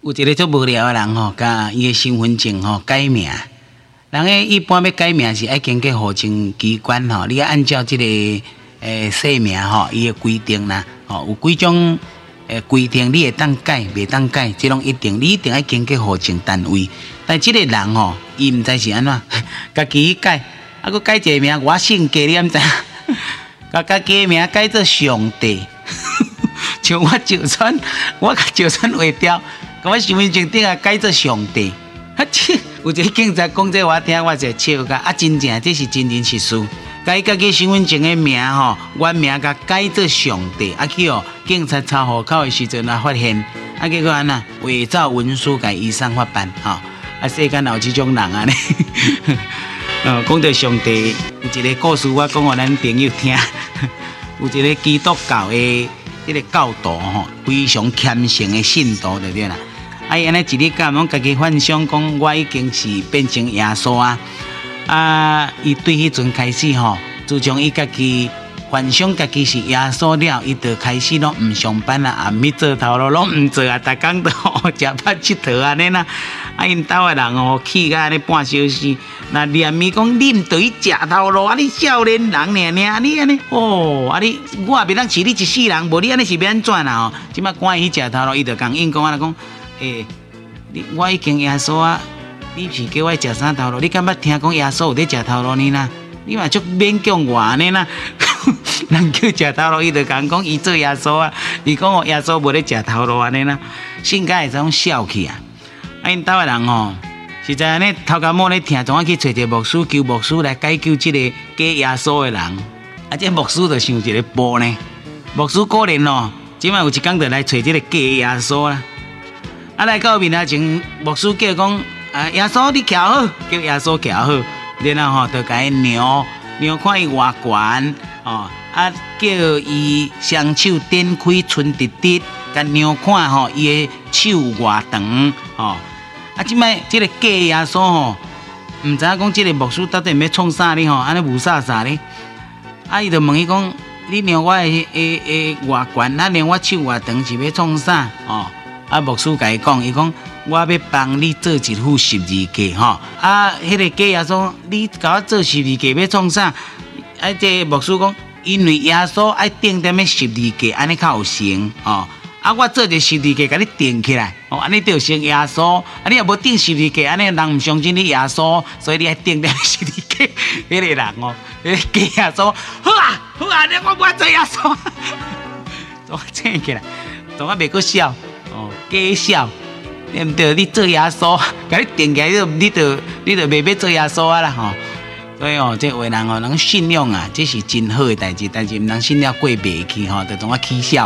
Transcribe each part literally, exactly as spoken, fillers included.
有一个足无聊的人吼，甲伊的身份证吼改名。人诶一般要改名是爱经过户政机关吼，你要按照即、这个诶姓名吼，伊诶规定啦，吼有几种诶规定，你会当改，袂当改，即种一定，你一定要经过户政单位。但即个人吼，伊毋知是安怎，家己去改，啊，佮改一个名，我姓家，你毋知？甲家己名改做上帝，像我就算我甲就算画掉，甲我身份证顶下改做上帝，啊，这有一个警察讲这我听，我就笑甲，啊，真正这是真人实事。甲伊家己身份证的名吼，原名甲改做上帝，啊去哦，警察查户口的时阵啊发现，啊结果安那伪造文书甲移送法办，吼，啊世间有即种人安尼。哦，讲到上帝，有一个故事我讲互咱朋友听。有一个基督教的这个教徒吼，非常虔诚的信徒对对啦。啊，伊安尼一日到晚家己幻想讲，我已经是变成耶稣啊！啊，伊对迄阵开始吼，自从伊家己幻想家己是耶稣了，伊就开始拢毋上班啊，也毋去做头路，拢毋做啊，逐工都吼食饱佚佗安尼啦。啊，因兜的人吼气甲安尼半小时。那连咪讲你毋对食头路，啊你少年人尔尔，你安尼哦，啊你我也袂当饲你一世人，无你安尼是要安怎啦吼？即摆赶伊去食头路，伊就讲应讲啊讲，诶、欸，你我已经耶稣啊，你是叫我食啥头路？你敢捌听讲耶稣有咧食头路呢啦？你嘛足勉强我安尼啦，人叫食头路，伊就讲讲伊做耶稣啊，伊讲哦耶稣无咧食頭路安尼啦，性格会种笑去啊，啊因兜的人吼。实在安尼头壳摸咧疼，总要去找一个牧师，求牧师来解救这个假耶稣的人。啊，这牧师就想一个步呢，牧师可怜哦，即摆有一天就来找这个假耶稣啦。啊，来到面啊前，牧师叫讲啊，耶稣你徛好，叫耶稣徛好，然后吼就甲伊量量看伊偌悬哦，啊叫伊双手展开，伸直直，甲量看吼伊的手偌长哦。啊！即摆即个假耶稣吼，毋知影讲即个牧师到底要创啥呢吼？安尼无啥啥呢？啊！伊就问伊讲：你量我的诶诶偌悬，啊量我手偌长是要创啥？哦！啊！牧师甲伊讲，伊讲我要帮你做一副十字架吼。啊！迄个假耶稣，你甲我做十字架要创啥？啊！这牧师讲，因为耶稣爱钉在咩十字架，安尼较有成哦。啊！我做一个十字架，甲你钉起来，哦，安尼就成耶稣。啊，你若无钉十字架，安尼人毋相信你耶稣，所以你爱钉在十字架。迄个人哦，迄个假耶稣，好啊，好啊，你我我做耶稣，我醒起来，从我袂阁笑，哦，假笑，你毋对，你做耶稣，甲你钉起来，你就你就袂要做耶稣啊啦，吼。所以哦，这话人哦，能信仰啊，这是真好的代志，但是毋能信了过袂去吼，就从我起笑。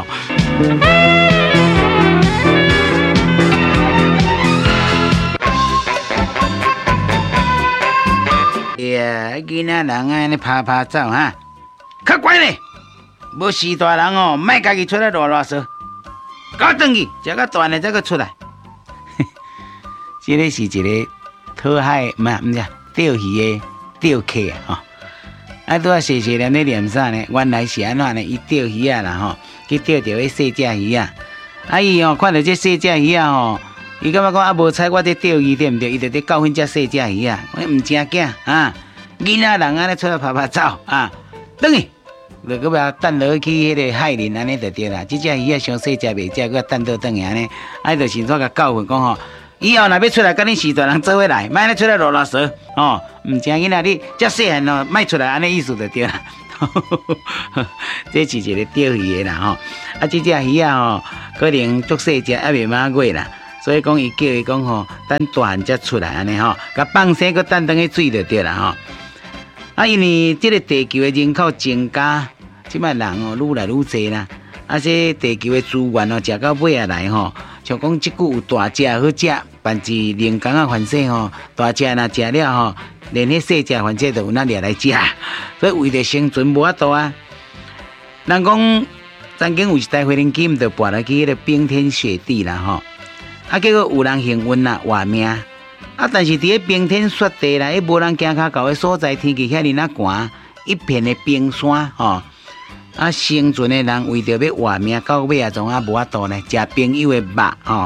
呀，囡仔人安尼拍拍走哈，较乖咧，无事大人哦，莫家己出来啰啰嗦，搞转去，食到断了再个出来。这个是一个讨海，唔係唔是钓鱼的钓客啊，吼。啊，拄啊细细念咧念啥呢？原来是安怎呢？伊钓鱼啊啦吼，去钓着迄细只鱼啊。啊伊哦看到这细只鱼啊吼，伊感觉讲啊无彩我伫钓鱼对毋对？伊就伫教训只细只鱼啊，我毋正经啊！囡仔人安尼出来拍拍走啊，转去，就搁要等落去迄个海里安尼就对啦。即只鱼啊伤细只袂食，搁等倒转去安尼，啊就先煞甲教训讲吼。以后若要出来，甲恁四大人做伙来，莫咧出来啰啰嗦哦。毋正囡仔你遮细汉哦，莫出来安尼意思就对啦。这是一个钓鱼的啦吼。啊，这只鱼啊吼，可能足细只，还袂满月啦。所以讲伊叫伊讲吼，等大汉才出来安尼吼，甲放生个等等去水就对啦吼。啊，因为这个地球的人口增加，即摆人哦愈来愈侪啦。啊，这地球的资源哦，食到尾啊来吼。像讲即句有大只好食，但是人工啊反正吼，大只若食了吼，连迄细只反正都有哪掠来食，所以为着生存无法度啊。人讲曾经有一台飞行机，毋就跋落去迄个冰天雪地啦吼，啊结果有人幸运啦活命，啊但是伫迄冰天雪地啦，迄无人行骹到的所在，天气遐尼啊寒，一片的冰山吼。啊，生存的人为着要活命，到尾啊，总啊无法度呢，食朋友的肉吼，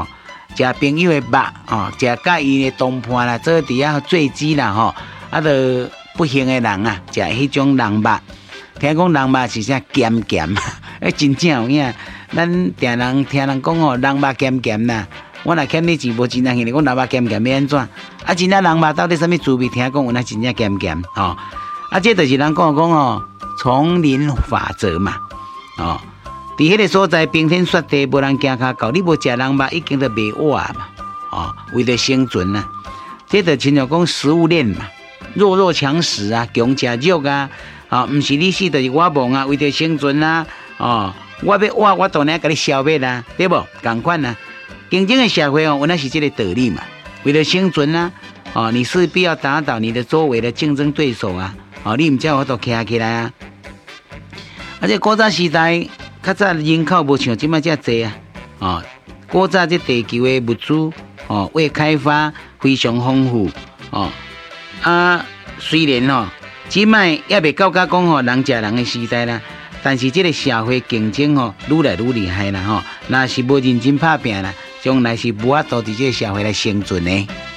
食朋友的肉哦，食甲伊的同伴啦，做伫遐做鸡啦吼，啊，着不幸的人啊，食迄种人肉。听讲人肉是啥咸咸，诶，真正有影。咱定人听人讲吼，人肉咸咸啦。我若欠你钱无真正去，你讲人肉咸咸要安怎？啊，真正人肉到底什么滋味？听讲有那真正咸咸吼。啊，这就是人讲讲哦，丛林法则嘛，哦。伫迄个所在冰天雪地，无人行骹到，你无食人肉，已经就袂活嘛。哦，为了生存啊，这就亲像讲食物链嘛，弱肉强食啊，强食肉啊，哦，毋是你死就是我亡啊，为了生存啊，哦，我要活，我当然甲你消灭啦，对无？共款啊，竞争的社会哦，原来是这个道理嘛，为了生存啊，哦，你势必要打倒你的周围的竞争对手啊，哦，你毋才有法度徛起来啊。而且古早时代。较早人口无像即摆遮济啊，哦，古早这地球的物资哦未开发非常丰富哦，啊虽然哦即摆也未到甲讲吼人食人的时代啦，但是这个社会竞争哦愈来愈厉害啦吼，若是无认真拍拼啦，将来是无法度伫这个社会来生存的。